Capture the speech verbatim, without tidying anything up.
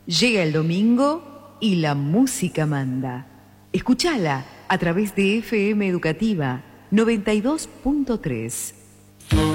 Llega el domingo y la música manda. Escúchala a través de F M Educativa noventa y dos punto tres.